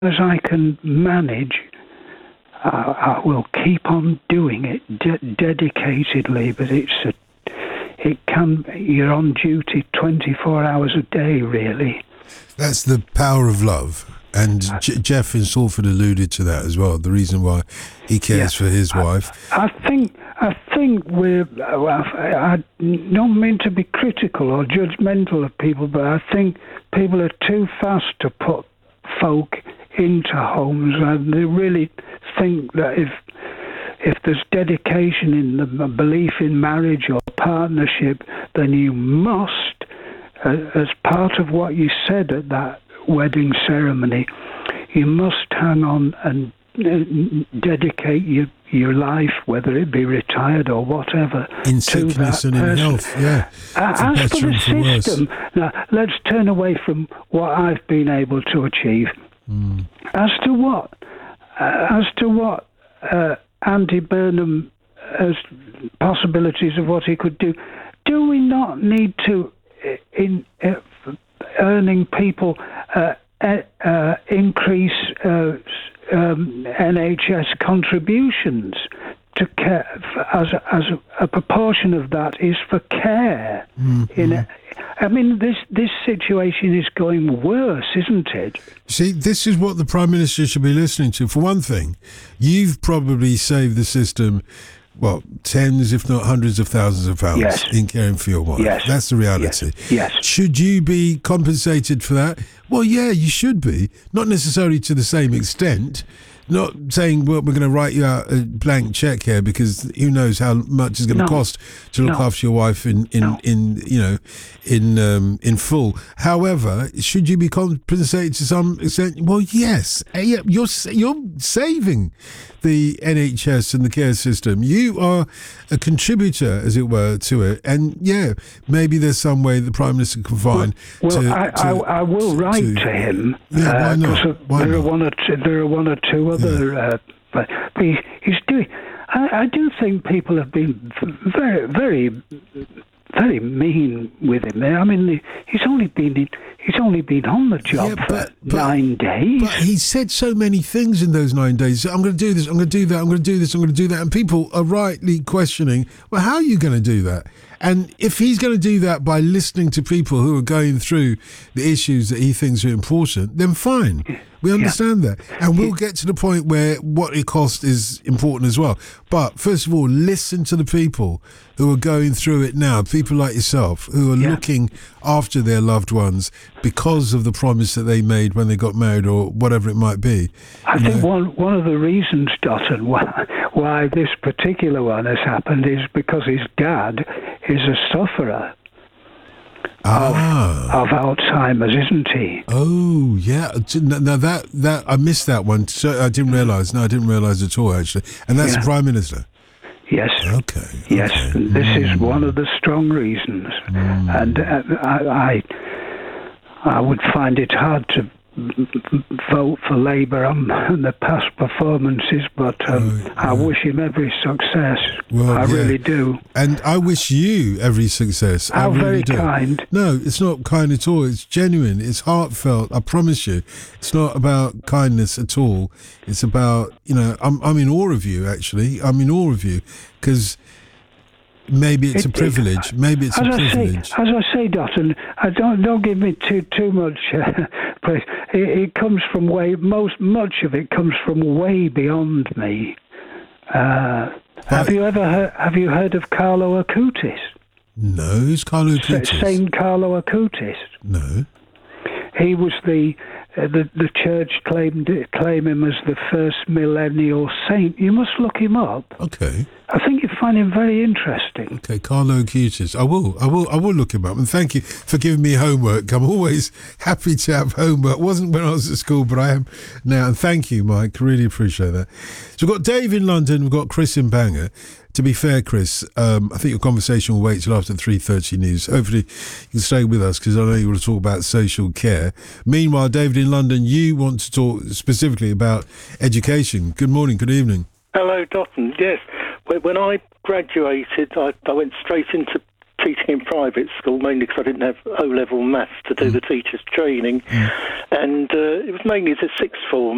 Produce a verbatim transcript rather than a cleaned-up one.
as I can manage, I, I will keep on doing it de- dedicatedly. But it's a, it can you're on duty twenty-four hours a day, really. That's the power of love. And J- Jeff in Salford alluded to that as well. The reason why he cares yeah, for his wife. I, I think I think we're. Well, I, I don't mean to be critical or judgmental of people, but I think people are too fast to put folk into homes, and they really think that if if there's dedication in the belief in marriage or partnership, then you must, uh, as part of what you said at that wedding ceremony, you must hang on and uh, dedicate your your life, whether it be retired or whatever, in to sickness that and in person. health. Yeah. Uh, as for the for system, now let's turn away from what I've been able to achieve. Mm. As to what, uh, as to what uh, Andy Burnham has possibilities of what he could do, do we not need to in uh, earning people uh, uh, increase uh, um, N H S contributions to care, as as a, a proportion of that is for care. Mm-hmm. In a, I mean, this this situation is going worse, isn't it? See, this is what the Prime Minister should be listening to. For one thing, you've probably saved the system, well, tens, if not hundreds of thousands of pounds yes. in caring for your wife. Yes. That's the reality. Yes. yes. Should you be compensated for that? Well, yeah, you should be. Not necessarily to the same extent. Not saying, well, we're going to write you out a blank check here because who knows how much it's going to no. cost to look no. after your wife in, in, no. in you know, in um, in full. However, should you be compensated to some extent? Well, yes. You're you're saving the N H S and the care system. You are a contributor, as it were, to it. And yeah, maybe there's some way the Prime Minister can find. Well, to, I, to, I, I will write to, to him. Yeah, why not? Uh, why there not? are one or two, there are one or two other. Yeah. Uh, but he, he's doing. I, I do think people have been very, very. very mean with him. I mean, he's only been in, he's only been on the job yeah, but, for but, nine days. But he said so many things in those nine days. I'm going to do this. I'm going to do that. I'm going to do this. I'm going to do that. And people are rightly questioning, well, how are you going to do that? And if he's going to do that by listening to people who are going through the issues that he thinks are important, then fine. We understand yeah. that. And we'll get to the point where what it costs is important as well. But first of all, listen to the people who are going through it now, people like yourself, who are yeah. looking after their loved ones because of the promise that they made when they got married or whatever it might be. I you think know? one one of the reasons, Dotton, why, why this particular one has happened is because his dad is a sufferer. Ah. Of, of Alzheimer's, isn't he? Oh, yeah. Now that that I missed that one. So I didn't realise. No, I didn't realise at all, actually. And that's yeah. the Prime Minister. Yes. Okay. Yes. Okay. This mm. is one of the strong reasons, mm. and uh, I, I, I would find it hard to vote for Labour on the past performances, but um, oh, I wish him every success. Well, I yeah. really do. And I wish you every success. How I really very do. kind. No, it's not kind at all. It's genuine. It's heartfelt. I promise you. It's not about kindness at all. It's about, you know, I'm I'm in awe of you, actually. I'm in awe of you because maybe it's it, a privilege. It, maybe it's as a I privilege. Say, as I say, Dotton, I don't don't give me too too much uh, praise. It, it comes from way most much of it comes from way beyond me. Uh, have you ever heard, have you heard of Carlo Acutis? No, who's Carlo Acutis? Saint Carlo Acutis. No. He was the uh, the the church claimed claim him as the first millennial saint. You must look him up. Okay. I think you'd find him very interesting. Okay, Carlo Acutis. I will, I will, I will look him up. And thank you for giving me homework. I'm always happy to have homework. It wasn't when I was at school, but I am now. And thank you, Mike. Really appreciate that. So we've got Dave in London. We've got Chris in Bangor. To be fair, Chris, um, I think your conversation will wait till after three thirty news. Hopefully you can stay with us because I know you want to talk about social care. Meanwhile, David in London, you want to talk specifically about education. Good morning, good evening. Hello, Dotton. Yes, when I graduated, I, I went straight into teaching in private school, mainly because I didn't have O-level maths to do mm. the teacher's training. Mm. And uh, it was mainly the sixth form